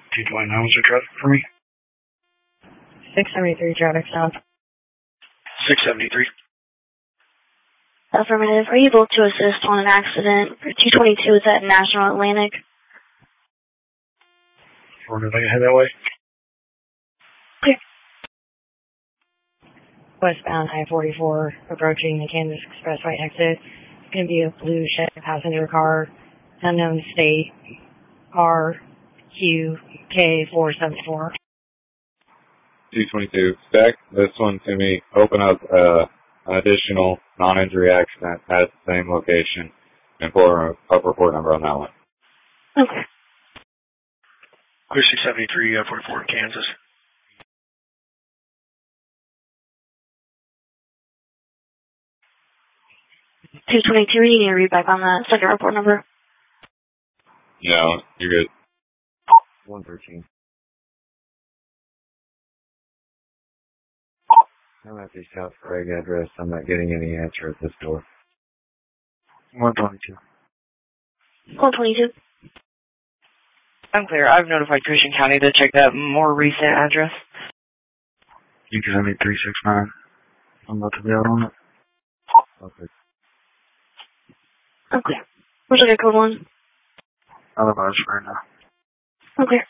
229, what's your traffic for me? 673 traffic stop. 673. Affirmative. Are you able to assist on an accident for 222 is at National Atlantic? Affirmative, I can head that way. Clear. Westbound I-44 approaching the Kansas Expressway exit. It's going to be a blue Chevy passenger car, unknown state, RQK474. 222. Stack this one to me. Open up an additional non-injury accident at the same location and pull up report number on that one. Okay. Clear 673, 44 Kansas. $222, you need to read back on the second report number. No, you're good. 113. I'm at the South Craig address. I'm not getting any answer at this door. 122. 122. Unclear. I've notified Christian County to check that more recent address. You can send me 369. I'm about to be out on it. Okay. Unclear. Where's like a code 1? Otherwise, right now. Unclear.